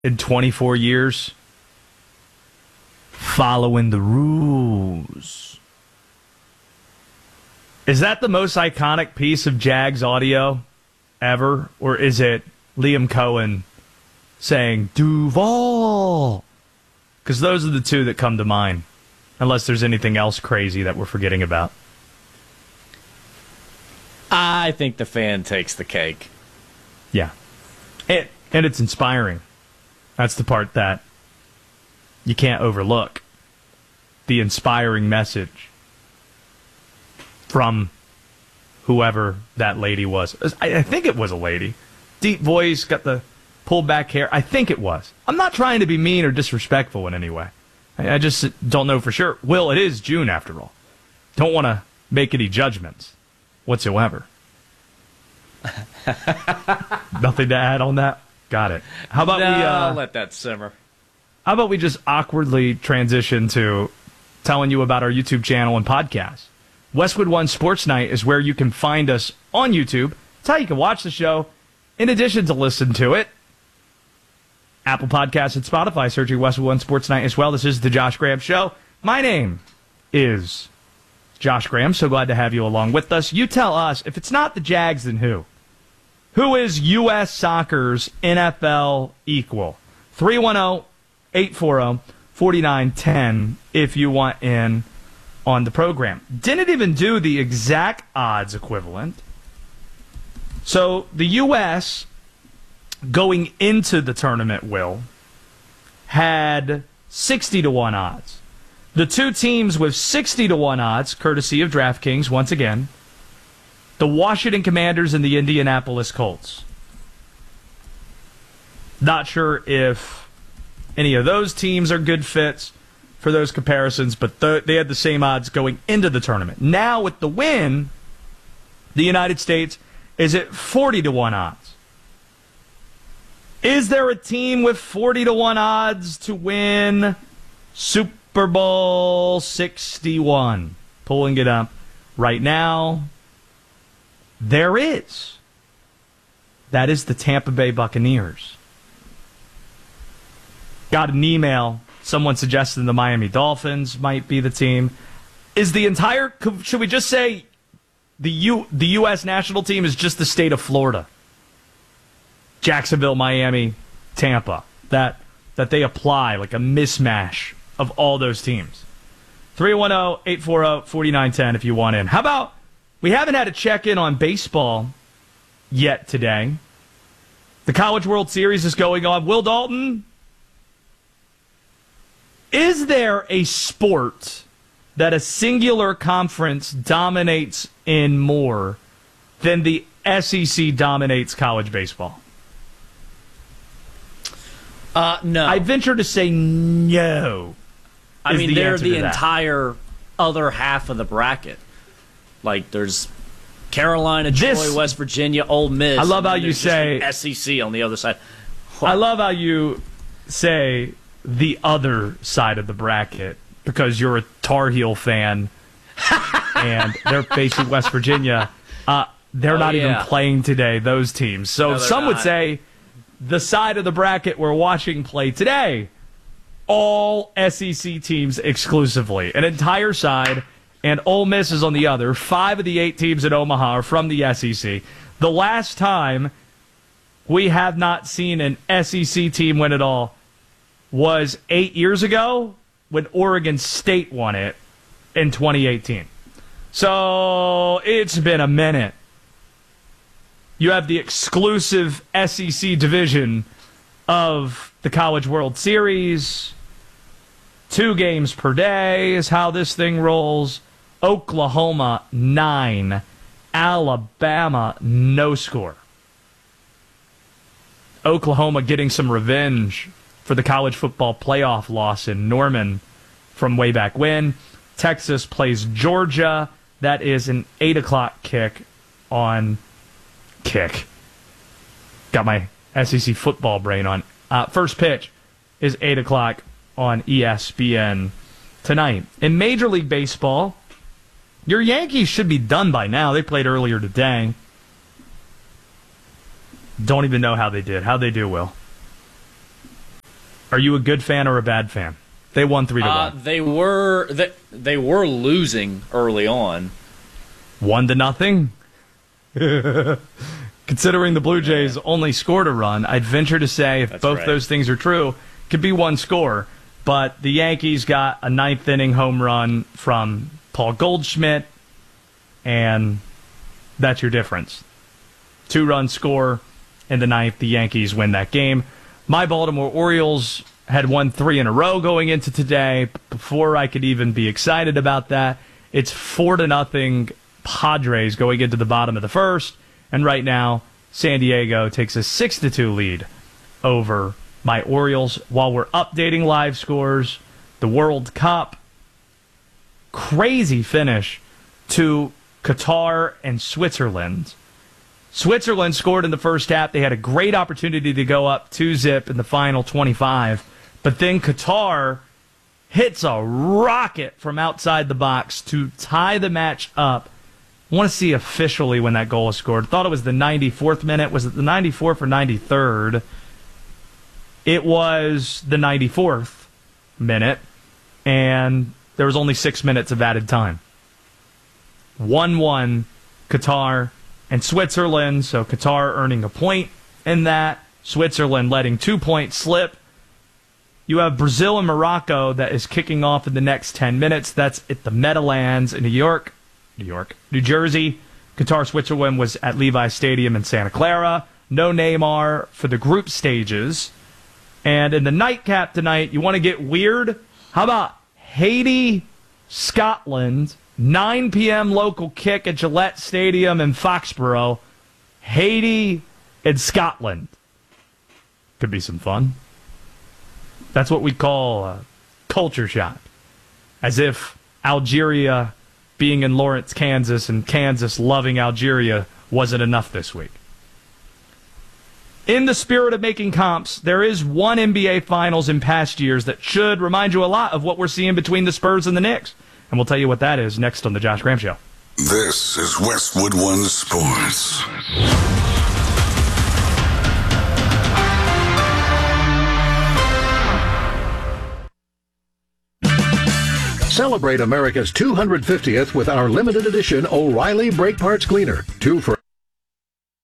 in 24 years? Following the rules. Is that the most iconic piece of Jags audio ever? Or is it Liam Cohen saying, Duval? Because those are the two that come to mind. Unless there's anything else crazy that we're forgetting about. I think the fan takes the cake. Yeah. And it's inspiring. That's the part that you can't overlook. The inspiring message from whoever that lady was. I think it was a lady. Deep voice, got the pulled back hair. I think it was. I'm not trying to be mean or disrespectful in any way. I just don't know for sure. Will, it is June after all. Don't want to make any judgments whatsoever. Nothing to add on that? Got it. How about I'll let that simmer. How about we just awkwardly transition to telling you about our YouTube channel and podcast? Westwood One Sports Night is where you can find us on YouTube. It's how you can watch the show in addition to listen to it. Apple Podcasts and Spotify, searching Westwood One Sports Night as well. This is the Josh Graham Show. My name is Josh Graham. So glad to have you along with us. You tell us, if it's not the Jags, then who? Who is U.S. Soccer's NFL equal? 310-840-4910 if you want in on the program. Didn't even do the exact odds equivalent. So the U.S. going into the tournament, Will, had 60-1 odds. The two teams with 60-1 odds, courtesy of DraftKings, once again, the Washington Commanders and the Indianapolis Colts. Not sure if any of those teams are good fits for those comparisons, but they had the same odds going into the tournament. Now, with the win, the United States is at 40-1 odds. Is there a team with 40-1 odds to win Super Bowl 61? Pulling it up right now. There is. That is the Tampa Bay Buccaneers. Got an email. Someone suggested the Miami Dolphins might be the team. Is the entire, should we just say the U.S. national team is just the state of Florida? Jacksonville, Miami, Tampa. That they apply like a mismatch of all those teams. 310-840-4910 if you want in. How about, we haven't had a check-in on baseball yet today. The College World Series is going on. Will Dalton, is there a sport that a singular conference dominates in more than the SEC dominates college baseball? No. I venture to say no. I mean, they're the entire other half of the bracket. Like, there's Carolina, Troy, West Virginia, Ole Miss. I love how you say SEC on the other side. I love how you say the other side of the bracket because you're a Tar Heel fan and they're facing West Virginia. They're not even playing today, those teams. So some would say the side of the bracket we're watching play today, all SEC teams exclusively. An entire side, and Ole Miss is on the other. 5 of the 8 teams in Omaha are from the SEC. The last time we have not seen an SEC team win it all was 8 years ago when Oregon State won it in 2018. So it's been a minute. You have the exclusive SEC division of the College World Series. 2 games per day is how this thing rolls. Oklahoma, 9. Alabama, no score. Oklahoma getting some revenge for the college football playoff loss in Norman from way back when. Texas plays Georgia. That is an 8 o'clock kick on kick. Got my SEC football brain on. First pitch is 8 o'clock on ESPN tonight. In Major League Baseball, your Yankees should be done by now. They played earlier today. Don't even know how they did. How'd they do, Will? Are you a good fan or a bad fan? They won 3-1. They were losing early on. 1-0. Considering the Blue Jays only scored a run, I'd venture to say if both those things are true, it could be one score. But the Yankees got a ninth-inning home run from Paul Goldschmidt, and that's your difference. 2-run score in the ninth, the Yankees win that game. My Baltimore Orioles had won 3 in a row going into today. Before I could even be excited about that, it's 4-0 Padres going into the bottom of the first. And right now, San Diego takes a 6-2 lead over my Orioles. While we're updating live scores, the World Cup, crazy finish to Qatar and Switzerland. Switzerland scored in the first half. They had a great opportunity to go up 2-0 in the final 25. But then Qatar hits a rocket from outside the box to tie the match up. I want to see officially when that goal was scored. Thought it was the 94th minute. Was it the 94th or 93rd? It was the 94th minute, and there was only 6 minutes of added time. 1-1 Qatar and Switzerland, so Qatar earning a point in that. Switzerland letting 2 points slip. You have Brazil and Morocco that is kicking off in the next 10 minutes. That's at the Meadowlands in New Jersey. Qatar, Switzerland was at Levi's Stadium in Santa Clara. No Neymar for the group stages. And in the nightcap tonight, you want to get weird? How about Haiti, Scotland, 9 p.m. local kick at Gillette Stadium in Foxborough. Haiti and Scotland. Could be some fun. That's what we call a culture shock. As if Algeria being in Lawrence, Kansas, and Kansas loving Algeria wasn't enough this week. In the spirit of making comps, there is one NBA Finals in past years that should remind you a lot of what we're seeing between the Spurs and the Knicks. And we'll tell you what that is next on The Josh Graham Show. This is Westwood One Sports. Celebrate America's 250th with our limited edition O'Reilly Brake Parts Cleaner. 2 for